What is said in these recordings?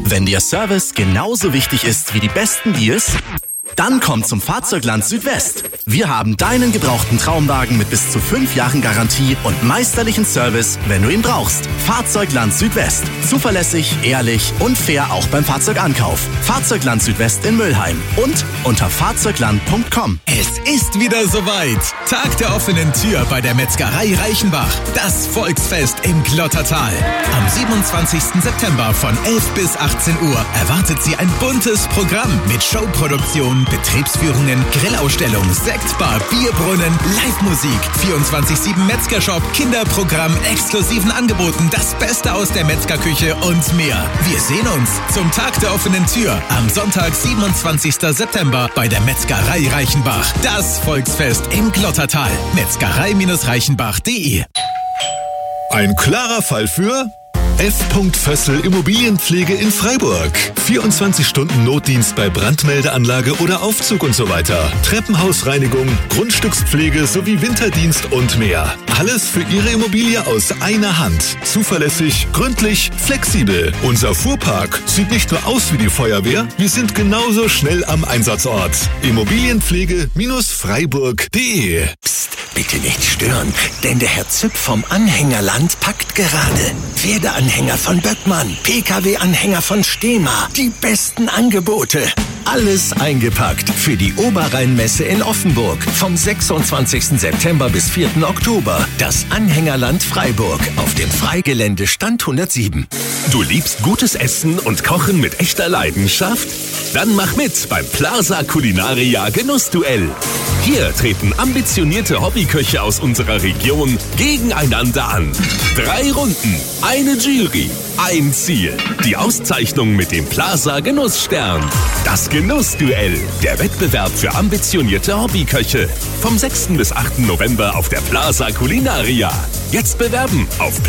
Wenn dir Service genauso wichtig ist wie die besten Deals, dann komm zum Fahrzeugland Südwest. Wir haben deinen gebrauchten Traumwagen mit bis zu 5 Jahren Garantie und meisterlichen Service, wenn du ihn brauchst. Fahrzeugland Südwest. Zuverlässig, ehrlich und fair auch beim Fahrzeugankauf. Fahrzeugland Südwest in Mülheim und unter fahrzeugland.com. Es ist wieder soweit. Tag der offenen Tür bei der Metzgerei Reichenbach. Das Volksfest im Glottertal. Am 27. September von 11 bis 18 Uhr erwartet Sie ein buntes Programm mit Showproduktion, Betriebsführungen, Grillausstellung, Sektbar, Bierbrunnen, Live-Musik, 24/7 Metzgershop, Kinderprogramm, exklusiven Angeboten, das Beste aus der Metzgerküche und mehr. Wir sehen uns zum Tag der offenen Tür am Sonntag, 27. September bei der Metzgerei Reichenbach. Das Volksfest im Glottertal. Metzgerei-reichenbach.de. Ein klarer Fall für F. Fössl Immobilienpflege in Freiburg. 24 Stunden Notdienst bei Brandmeldeanlage oder Aufzug und so weiter. Treppenhausreinigung, Grundstückspflege sowie Winterdienst und mehr. Alles für Ihre Immobilie aus einer Hand. Zuverlässig, gründlich, flexibel. Unser Fuhrpark sieht nicht nur aus wie die Feuerwehr, wir sind genauso schnell am Einsatzort. Immobilienpflege-freiburg.de. Psst, bitte nicht stören, denn der Herr Züpp vom Anhängerland packt gerade. Pferdeanhänger von Böckmann, Pkw-Anhänger von Stehma. Die besten Angebote. Alles eingepackt für die Oberrheinmesse in Offenburg. Vom 26. September bis 4. Oktober. Das Anhängerland Freiburg auf dem Freigelände Stand 107. Du liebst gutes Essen und Kochen mit echter Leidenschaft? Dann mach mit beim Plaza Culinaria Genussduell. Hier treten ambitionierte Hobbyköche aus unserer Region gegeneinander an. 3 Runden, eine Jury, ein Ziel. Die Auszeichnung mit dem Plaza Genussstern. Das Genussduell, der Wettbewerb für ambitionierte Hobbyköche. Vom 6. bis 8. November auf der Plaza Culinaria. Jetzt bewerben auf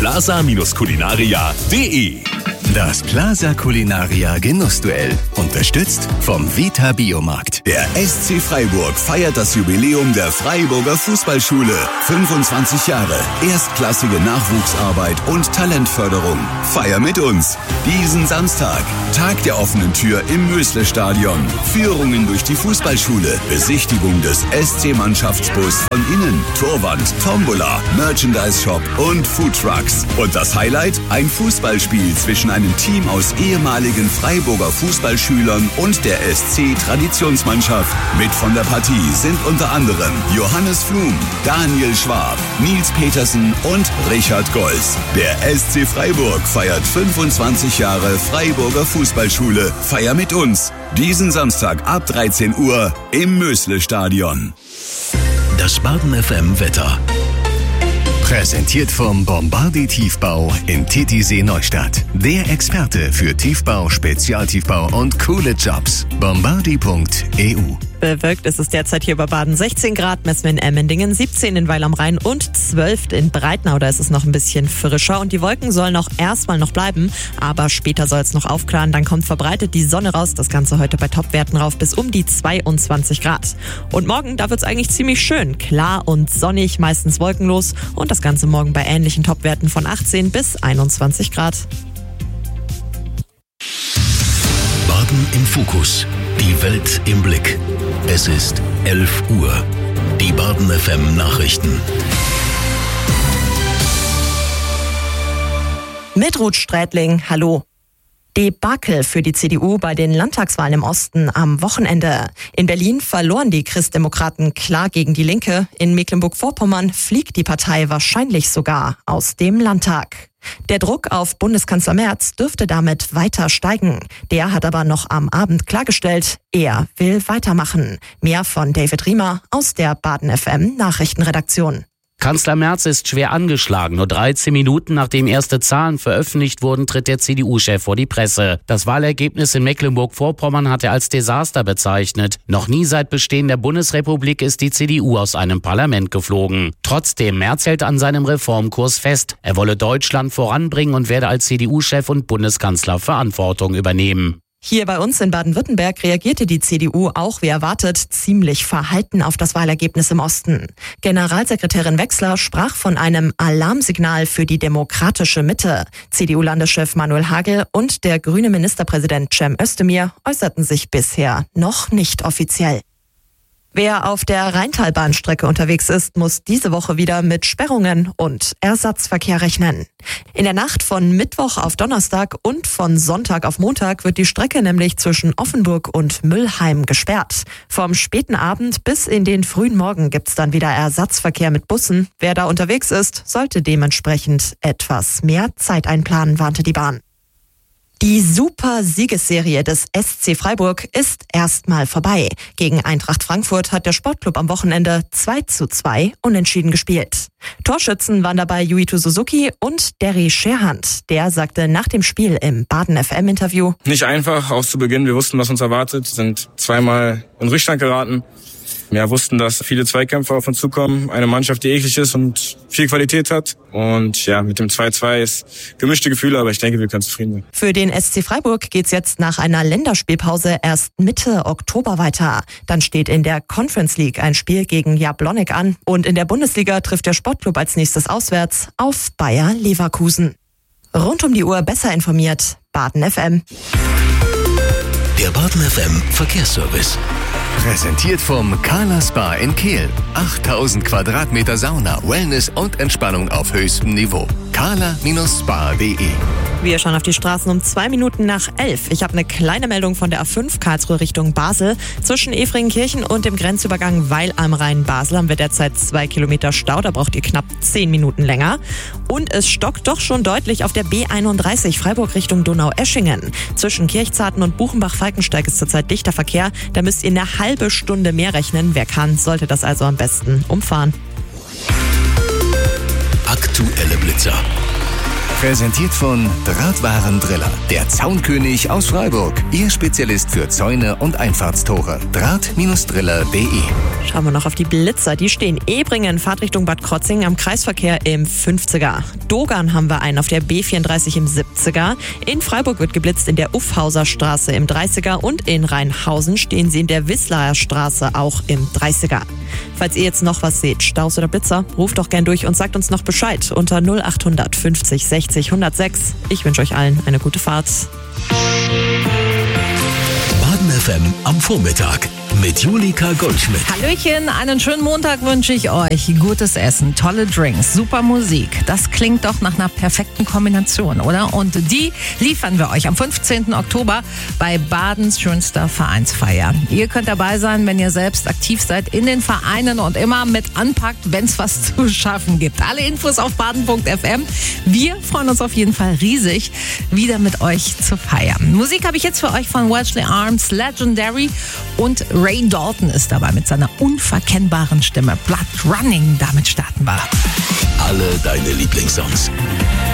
plaza-culinaria.de. Das Plaza Culinaria Genussduell. Unterstützt vom Vita Biomarkt. Der SC Freiburg feiert das Jubiläum der Freiburger Fußballschule. 25 Jahre. Erstklassige Nachwuchsarbeit und Talentförderung. Feier mit uns. Diesen Samstag. Tag der offenen Tür im Mösle-Stadion. Führungen durch die Fußballschule. Besichtigung des SC-Mannschaftsbus von innen. Torwand, Tombola, Merchandise-Shop und Foodtrucks. Und das Highlight? Ein Fußballspiel zwischen einem Team aus ehemaligen Freiburger Fußballschülern und der SC-Traditionsmannschaft. Mit von der Partie sind unter anderem Johannes Flum, Daniel Schwab, Nils Petersen und Richard Golz. Der SC Freiburg feiert 25 Jahre Freiburger Fußballschule. Feier mit uns. Diesen Samstag ab 13 Uhr im Mösle-Stadion. Das Baden FM Wetter. Präsentiert vom Bombardier Tiefbau in Titisee Neustadt. Der Experte für Tiefbau, Spezialtiefbau und coole Jobs. Bombardier.eu. Bewölkt ist es derzeit hier über Baden. 16 Grad messen wir in Emmendingen, 17 in Weil am Rhein und 12 in Breitnau. Da ist es noch ein bisschen frischer und die Wolken sollen auch erstmal noch bleiben, aber später soll es noch aufklaren. Dann kommt verbreitet die Sonne raus. Das Ganze heute bei Topwerten rauf bis um die 22 Grad. Und morgen, da wird es eigentlich ziemlich schön. Klar und sonnig, meistens wolkenlos und das Ganze morgen bei ähnlichen Topwerten von 18 bis 21 Grad. Baden im Fokus. Die Welt im Blick. Es ist 11 Uhr. Die Baden FM Nachrichten. Mit Ruth Strätling, hallo. Debakel für die CDU bei den Landtagswahlen im Osten am Wochenende. In Berlin verloren die Christdemokraten klar gegen die Linke. In Mecklenburg-Vorpommern fliegt die Partei wahrscheinlich sogar aus dem Landtag. Der Druck auf Bundeskanzler Merz dürfte damit weiter steigen. Der hat aber noch am Abend klargestellt, er will weitermachen. Mehr von David Riemer aus der Baden FM Nachrichtenredaktion. Kanzler Merz ist schwer angeschlagen. Nur 13 Minuten nachdem erste Zahlen veröffentlicht wurden, tritt der CDU-Chef vor die Presse. Das Wahlergebnis in Mecklenburg-Vorpommern hat er als Desaster bezeichnet. Noch nie seit Bestehen der Bundesrepublik ist die CDU aus einem Parlament geflogen. Trotzdem, Merz hält an seinem Reformkurs fest. Er wolle Deutschland voranbringen und werde als CDU-Chef und Bundeskanzler Verantwortung übernehmen. Hier bei uns in Baden-Württemberg reagierte die CDU auch wie erwartet ziemlich verhalten auf das Wahlergebnis im Osten. Generalsekretärin Wechsler sprach von einem Alarmsignal für die demokratische Mitte. CDU-Landeschef Manuel Hagel und der grüne Ministerpräsident Cem Özdemir äußerten sich bisher noch nicht offiziell. Wer auf der Rheintalbahnstrecke unterwegs ist, muss diese Woche wieder mit Sperrungen und Ersatzverkehr rechnen. In der Nacht von Mittwoch auf Donnerstag und von Sonntag auf Montag wird die Strecke nämlich zwischen Offenburg und Müllheim gesperrt. Vom späten Abend bis in den frühen Morgen gibt's dann wieder Ersatzverkehr mit Bussen. Wer da unterwegs ist, sollte dementsprechend etwas mehr Zeit einplanen, warnte die Bahn. Die Super-Siegesserie des SC Freiburg ist erstmal vorbei. Gegen Eintracht Frankfurt hat der Sportclub am Wochenende 2:2 unentschieden gespielt. Torschützen waren dabei Yuito Suzuki und Derry Scherhand. Der sagte nach dem Spiel im Baden-FM-Interview: Nicht einfach, auch zu Beginn. Wir wussten, was uns erwartet, sind zweimal in Rückstand geraten. Wir wussten, dass viele Zweikämpfe auf uns zukommen. Eine Mannschaft, die eklig ist und viel Qualität hat. Und ja, mit dem 2:2 ist gemischte Gefühle, aber ich denke, wir können zufrieden sein. Für den SC Freiburg geht's jetzt nach einer Länderspielpause erst Mitte Oktober weiter. Dann steht in der Conference League ein Spiel gegen Jablonec an. Und in der Bundesliga trifft der Sportclub als nächstes auswärts auf Bayer Leverkusen. Rund um die Uhr besser informiert, Baden FM. Der Baden FM Verkehrsservice. Präsentiert vom Carla Spa in Kehl. 8000 Quadratmeter Sauna, Wellness und Entspannung auf höchstem Niveau. carla-spa.de. Wir schauen auf die Straßen um 2 Minuten nach 11. Ich habe eine kleine Meldung von der A5 Karlsruhe Richtung Basel. Zwischen Efringenkirchen und dem Grenzübergang Weil am Rhein Basel haben wir derzeit 2 Kilometer Stau. Da braucht ihr knapp 10 Minuten länger. Und es stockt doch schon deutlich auf der B31 Freiburg Richtung Donau-Eschingen. Zwischen Kirchzarten und Buchenbach-Falkensteig ist zurzeit dichter Verkehr. Da müsst ihr eine halbe Stunde mehr rechnen. Wer kann, sollte das also am besten umfahren. Aktuelle Blitzer. Präsentiert von Drahtwarendriller, der Zaunkönig aus Freiburg. Ihr Spezialist für Zäune und Einfahrtstore. Draht-driller.de. Schauen wir noch auf die Blitzer. Die stehen Ebringen, Fahrtrichtung Bad Krotzingen am Kreisverkehr im 50er. Dogern haben wir einen auf der B34 im 70er. In Freiburg wird geblitzt in der Uffhauser Straße im 30er. Und in Rheinhausen stehen sie in der Wisslaer Straße auch im 30er. Falls ihr jetzt noch was seht, Staus oder Blitzer, ruft doch gern durch und sagt uns noch Bescheid unter 0800 50 60 106. Ich wünsche euch allen eine gute Fahrt. Baden FM am Vormittag mit Julika Goldschmidt. Hallöchen, einen schönen Montag wünsche ich euch. Gutes Essen, tolle Drinks, super Musik. Das klingt doch nach einer perfekten Kombination, oder? Und die liefern wir euch am 15. Oktober bei Badens schönster Vereinsfeier. Ihr könnt dabei sein, wenn ihr selbst aktiv seid in den Vereinen und immer mit anpackt, wenn es was zu schaffen gibt. Alle Infos auf baden.fm. Wir freuen uns auf jeden Fall riesig, wieder mit euch zu feiern. Musik habe ich jetzt für euch von Wellesley Arms, Legendary, und Ray Dalton ist dabei mit seiner unverkennbaren Stimme. Blood Running, damit starten wir. Alle deine Lieblingssongs.